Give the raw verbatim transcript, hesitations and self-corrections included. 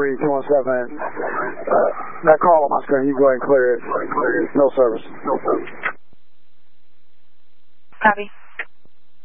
three two one seven. Uh, that call on my screen, you go ahead and clear it. No service. Copy.